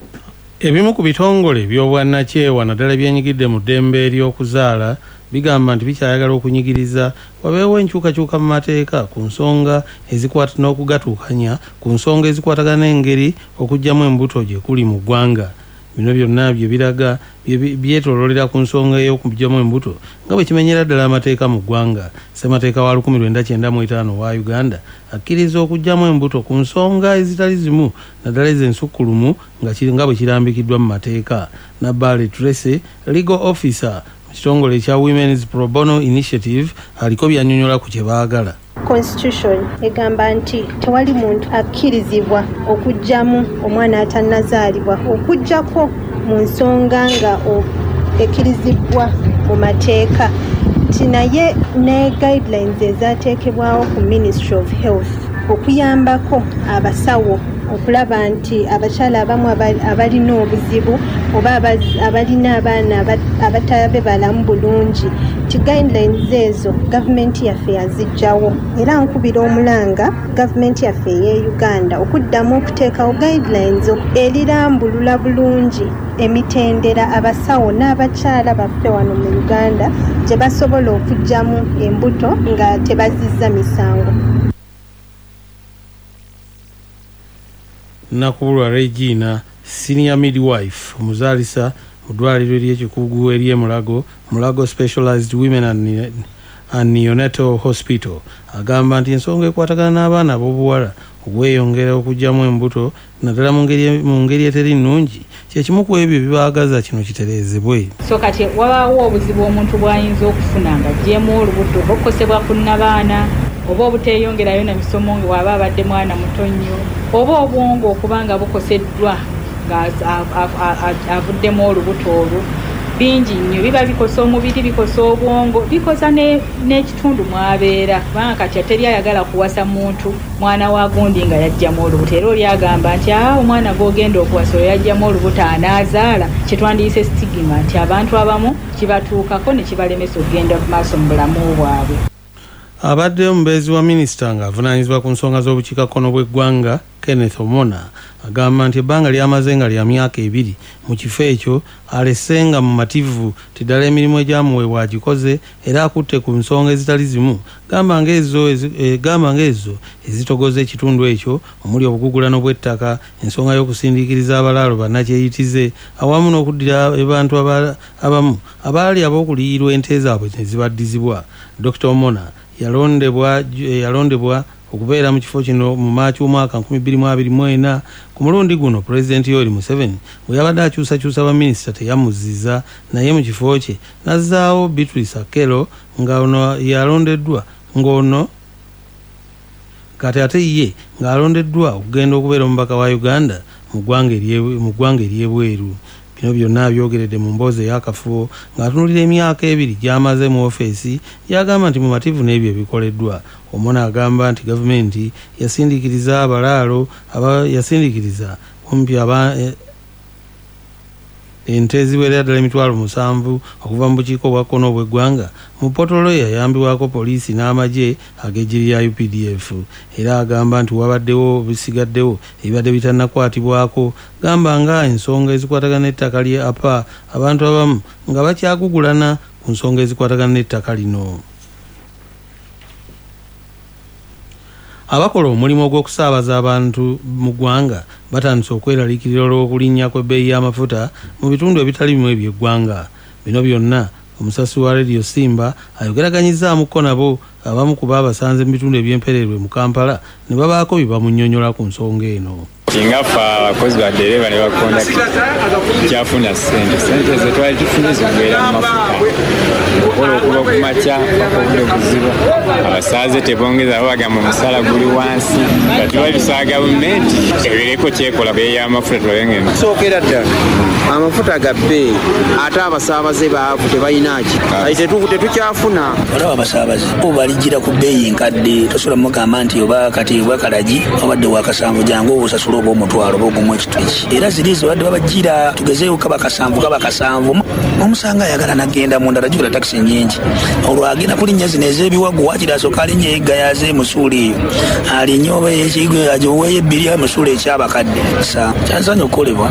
Ebimu ku bitongole by'obwannakyewa naddala byenyigidde mu ddembe ery'okuzaala bigamba nti bikyayagala okunyigiriza wabeewo enkyukakyuka mu mateeka ku nsonga ezikwata n'okugatuukanya ku nsonga ezikwatagana n'engeri okuggyamu embuto gye kuli mu ggwanga. Bino byonna bye biraga byetoololera ku nsonga ey'okuggyamu embuto nga bwe kimenyera ddala amateeka mu ggwanga. Ssemateeka wa 1995 wa Uganda akkiriza okuggyamu embuto ku nsonga ezitali zimu naddala ez'ensukkulumu nga bwe kirambikiddwa mu mateeka. Nabbale Tracy, legal officer mu kitongole ekya Women's Pro Bono Initiative, aliko by'annyonnyola ku kye baagala. Constitution egamba nti tewali muntu akkirizibwa okuggyamu omwana atannazaalibwa okuggyako mu nsonga nga ekkirizibwa mu mateeka. Nti naye ne guidelines ezateekebwawo ku Ministry of Health okuyambako abasawo okulaba nti abakyala abamu abalina obuzibu oba abalina abaana abatabe balamu bulungi, ti guidelines ezo gavumenti yaffe yazijjawo, era nkubira omulanga gavumenti yaffe ey'e Uganda okuddamu okuteekawo guidelines erirambulula bulungi emitendera abasawo n'abakyala baffe wano mu Uganda gye basobola okuggyamu embuto nga tebazizza misango. Nakubulwa Regina, senior midwife omuzaalisa mu ddwaliro ery'ekikugu ery'e Mulago Specialized Women and Neonatal Hospital, agamba nti ensonga ekwatagana n'abaana ab'obuwala okweyongera okuggyamu embuto naddala mu ngeri eteri nnungi kyekimu ku ebyo bibaagaza kino kitereezebwe. So kati wabaawo obuzibu omuntu bw'ayinza okufuna nga aggyemu olubuto okukosebwa ku nnabaana oba obuteeyongerayo na misomo waba abadde mwana muto nnyo oba obwongo okuba nga bukoseddwa nga avuddemu olubuto olwo. Bingi nnyo biba bikosa omubiri, bikosa obwongo, bikosa n'ekitundu mwabeera kubanga kati teri ayagala kuwasa muntu mwana wa gundi nga yajjamu olubuto. Era oli agamba nti omwana gw'ogenda okuwasa oyo yajjamu olubuto anaazaala, kyetwandiyise stigma nti abantu abamu kibatuukako ne kibalemesa okugenda mu maaso mu bulamu bwabwe. Abadde omubeezi wa minisita ng'avunaanyizibwa ku nsonga z'obukiikakkono bw'eggwanga Kenneth Omona agamba nti ebbanga lyamaze nga lya myaka 2 mu kifo ekyo alesenga mu mativu tiddala emirimu egyamuweebwa agikoze era akutte ku nsonga ezitali zimu gamba ng'ezo ezitogoza ekitundu ekyo omuli obugugulano bw'ettaka, ensonga y'okusindiikiriza abalaalo bannakyeyitize awamu n'okuddira abantu abamu abaali ab'okuliyirwa ente zaabwe ne zibaddizibwa. Dr. Omona yalondebwa okubeera mu kifo kino mu Maaci omwaka 2024. Ku mulundi guno Pulezidenti Yoweri Museveni bwe yabadde akyusakyusa baminisita teyamuzziza, naye mu kifo kye n'azzaawo Beatrice Akelo nga ono yalondeddwa ng'ono kati ate ye ng'alondeddwa okugenda okubeera omubaka wa Uganda mu ggwanga ery'ebweru. Bino byonna byogeredde mu mboozi ey'akafubo ng'atunulira emyaka 2 gy'amaze mu ofeesi, yagamba nti mu mativu n'ebyo ebikoleddwa. Omona agamba nti gavumenti yasindiikiriza abalaalo yasindiikiriza kumpi ente eziwerera ddala 7,000 okuva mu bukiiko bwa kkono obw'eggwanga mu potolo yayambibwako poliisi n'amagye ag'eggye lya UPDF. Era agamba nti wabaddewo bisigaddewo ebibadde bitannakwatibwako, gamba nga ensonga ezikwatagana n'ettaka lye APA abantu abamu nga bakyagugulana ku nsonga ezikwatagana n'ettaka lino. Abakola omulimu gw'okusaabaza abantu mu ggwanga batandise okweraliikirira olw'okulinnya kw'ebbeeyi y'amafuta mu bitundu ebitali bimu eby'eggwanga. Bino byonna omusasi wa Radio Simba ayogeraganyizzaamukko nabo abamu ku babasanze mu bitundu eby'empererwe mu Kampala ne babaako bye bamunnyonnyola ku nsonga eno. Kingafa abakozi ba dereva ne bakondakita kyafuna sente ze twali tufunye zigwera mu mafuta okuba ku makya bakobudde okuziba abasaaze tebongeza bagamba omusala guli wansi nga tubabisa gavumenti ebeereko kyekola bbeeyi y'amafuta tulabenga sookera ddala amafuta ga bbeeyi ate abasaabaze baavu tebalinaaki tetukyafuna olaba abasaabaze obalijjira ku bbeeyi nkadde tosobola mugamba nti oba kati bwakalagi obadde wakasanvu jangu osasula oba omutwalo oba ogumu ekitweki era ziri zibadde babajjira tugezeewo kaba kasanvu omusanga ayagala nagenda munda tajjukira takisi nyingi olwo agenda kulinnya zino ez'ebiwago wakira asooka alinnya eggayaze musuuli eyo alinnya oba ekigwe agiweeyo ebbiri musuuli ekyabakadde sa kyanzanya okukolebwa